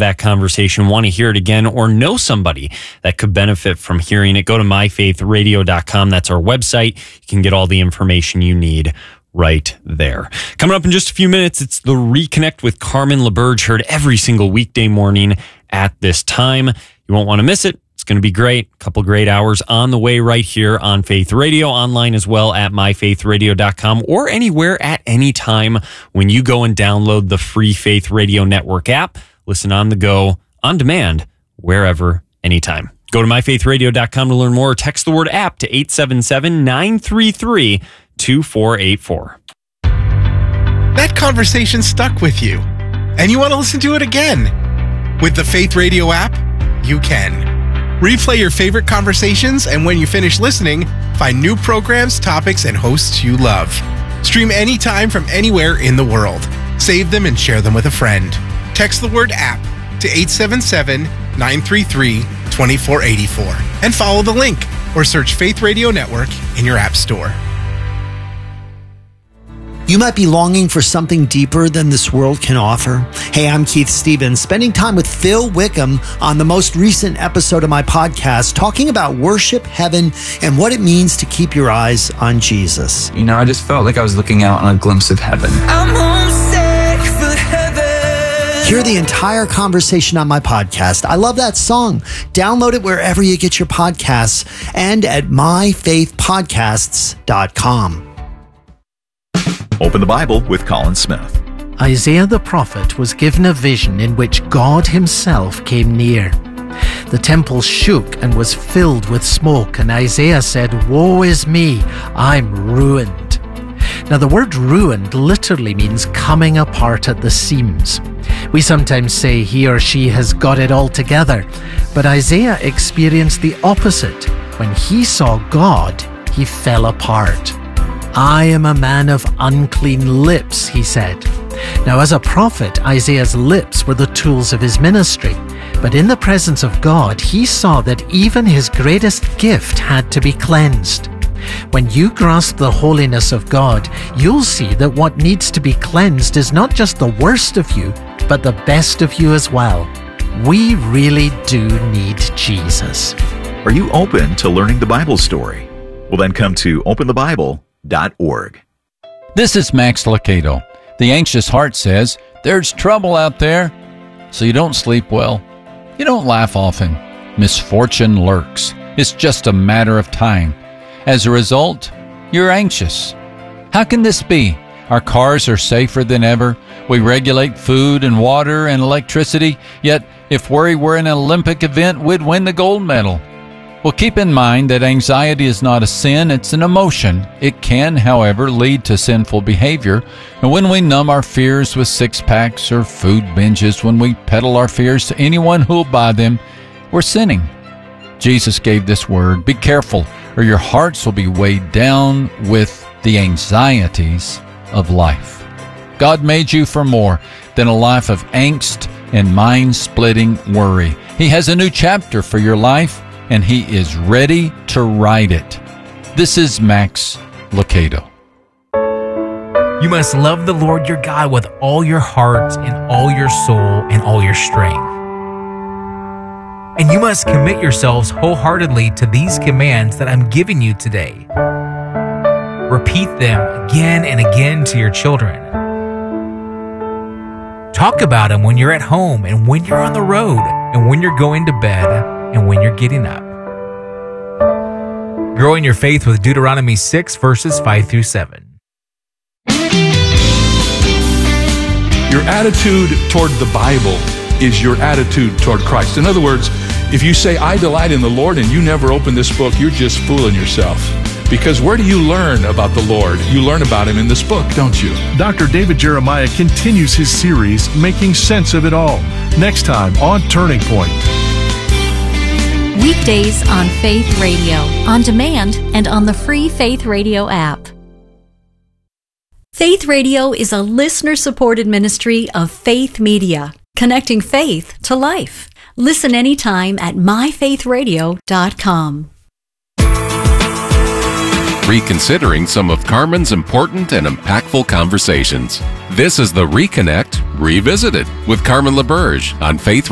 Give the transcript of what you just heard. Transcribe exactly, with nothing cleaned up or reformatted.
that conversation, want to hear it again, or know somebody that could benefit from hearing it, go to my faith radio dot com. That's our website. You can get all the information you need right there. Coming up in just a few minutes, it's the Reconnect with Carmen LaBerge, heard every single weekday morning at this time. You won't want to miss it. It's going to be great. A couple great hours on the way right here on Faith Radio, online as well at my faith radio dot com, or anywhere at any time when you go and download the free Faith Radio Network app. Listen on the go, on demand, wherever, anytime. Go to my faith radio dot com to learn more, or text the word app to eight seven seven, nine three three, two four eight four. That conversation stuck with you, and you want to listen to it again. With the Faith Radio app, you can. Replay your favorite conversations, and when you finish listening, find new programs, topics, and hosts you love. Stream anytime from anywhere in the world. Save them and share them with a friend. Text the word app to eight seven seven, nine three three, two four eight four and follow the link, or search Faith Radio Network in your app store. You might be longing for something deeper than this world can offer. Hey, I'm Keith Stevens, spending time with Phil Wickham on the most recent episode of my podcast, talking about worship, heaven, and what it means to keep your eyes on Jesus. You know, I just felt like I was looking out on a glimpse of heaven. I'm homesick for heaven. Hear the entire conversation on my podcast. I love that song. Download it wherever you get your podcasts and at my faith podcasts dot com. Open the Bible with Colin Smith. Isaiah the prophet was given a vision in which God himself came near. The temple shook and was filled with smoke, and Isaiah said, "Woe is me, I'm ruined." Now the word ruined literally means coming apart at the seams. We sometimes say he or she has got it all together, but Isaiah experienced the opposite. When he saw God, he fell apart. "I am a man of unclean lips," he said. Now, as a prophet, Isaiah's lips were the tools of his ministry. But in the presence of God, he saw that even his greatest gift had to be cleansed. When you grasp the holiness of God, you'll see that what needs to be cleansed is not just the worst of you, but the best of you as well. We really do need Jesus. Are you open to learning the Bible story? Well, then come to open the bible dot org. This is Max Lucado. The anxious heart says, there's trouble out there, so you don't sleep well. You don't laugh often. Misfortune lurks. It's just a matter of time. As a result, you're anxious. How can this be? Our cars are safer than ever. We regulate food and water and electricity, yet if worry were an Olympic event, we'd win the gold medal. Well, keep in mind that anxiety is not a sin, it's an emotion. It can, however, lead to sinful behavior. And when we numb our fears with six-packs or food binges, when we peddle our fears to anyone who will buy them, we're sinning. Jesus gave this word, be careful, or your hearts will be weighed down with the anxieties of life. God made you for more than a life of angst and mind-splitting worry. He has a new chapter for your life, and he is ready to write it. This is Max Lucado. You must love the Lord your God with all your heart and all your soul and all your strength. And you must commit yourselves wholeheartedly to these commands that I'm giving you today. Repeat them again and again to your children. Talk about them when you're at home and when you're on the road and when you're going to bed and when you're getting up. Grow in your faith with Deuteronomy six, verses five through seven. Your attitude toward the Bible is your attitude toward Christ. In other words, if you say, I delight in the Lord, and you never open this book, you're just fooling yourself. Because where do you learn about the Lord? You learn about him in this book, don't you? Doctor David Jeremiah continues his series, Making Sense of It All, next time on Turning Point. Weekdays on Faith Radio, on demand, and on the free Faith Radio app. Faith Radio is a listener-supported ministry of Faith Media, connecting faith to life. Listen anytime at my faith radio dot com. Reconsidering some of Carmen's important and impactful conversations. This is the Reconnect Revisited with Carmen LaBerge on Faith